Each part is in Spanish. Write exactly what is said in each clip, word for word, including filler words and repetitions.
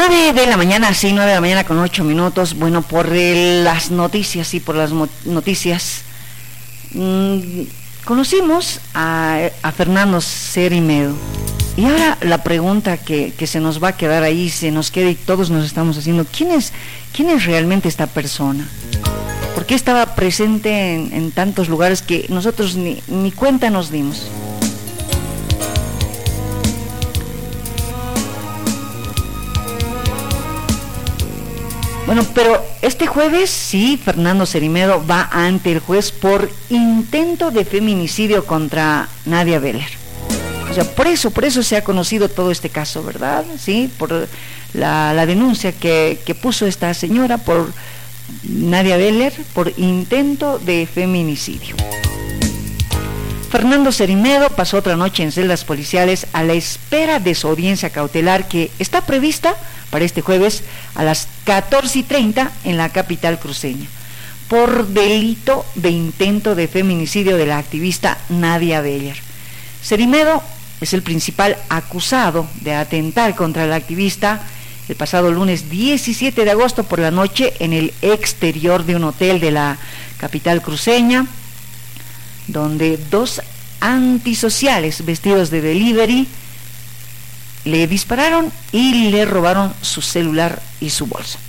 Nueve de la mañana, sí, nueve de la mañana con ocho minutos. Bueno, por el, las noticias, sí, por las mo- noticias, mmm, conocimos a, a Fernando Cerimedo. Y ahora la pregunta que, que se nos va a quedar ahí, se nos queda y todos nos estamos haciendo, ¿quién es, quién es realmente esta persona? ¿Por qué estaba presente en, en tantos lugares que nosotros ni, ni cuenta nos dimos? Bueno, pero este jueves sí, Fernando Cerimedo va ante el juez por intento de feminicidio contra Nadia Beller. O sea, por eso, por eso se ha conocido todo este caso, ¿verdad? Sí, por la, la denuncia que, que puso esta señora por Nadia Beller por intento de feminicidio. Fernando Cerimedo pasó otra noche en celdas policiales a la espera de su audiencia cautelar que está prevista para este jueves a las catorce y treinta en la capital cruceña, por delito de intento de feminicidio de la activista Nadia Beller. Cerimedo es el principal acusado de atentar contra la activista el pasado lunes diecisiete de agosto por la noche en el exterior de un hotel de la capital cruceña, donde dos antisociales vestidos de delivery le dispararon y le robaron su celular y su bolsa.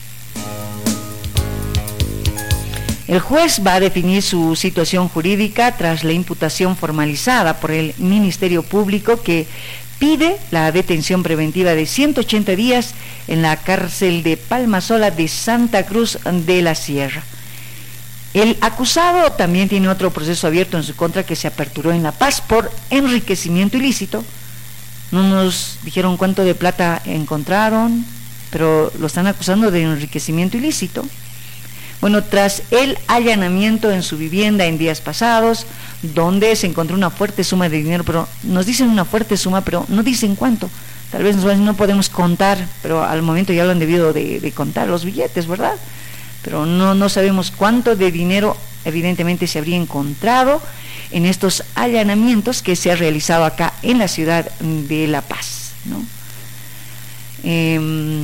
El juez va a definir su situación jurídica tras la imputación formalizada por el Ministerio Público que pide la detención preventiva de ciento ochenta días en la cárcel de Palmasola de Santa Cruz de la Sierra. El acusado también tiene otro proceso abierto en su contra que se aperturó en La Paz por enriquecimiento ilícito. No nos dijeron cuánto de plata encontraron, pero lo están acusando de enriquecimiento ilícito. Bueno, tras el allanamiento en su vivienda en días pasados, donde se encontró una fuerte suma de dinero, pero nos dicen una fuerte suma, pero no dicen cuánto. Tal vez nosotros no podemos contar, pero al momento ya lo han debido de, de contar los billetes, ¿verdad? Pero no, no sabemos cuánto de dinero evidentemente se habría encontrado en estos allanamientos que se ha realizado acá en la ciudad de La Paz, ¿no? Eh,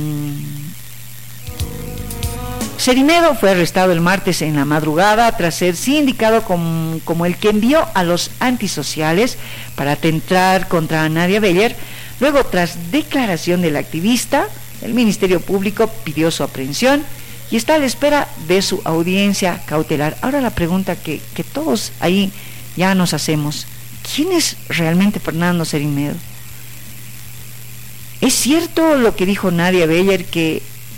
Cerimedo fue arrestado el martes en la madrugada tras ser sindicado como, como el que envió a los antisociales para atentar contra Nadia Beller. Luego, tras declaración del activista, el Ministerio Público pidió su aprehensión y está a la espera de su audiencia cautelar. Ahora la pregunta que, que todos ahí ya nos hacemos, ¿quién es realmente Fernando Cerimedo? ¿Es cierto lo que dijo Nadia Beller, que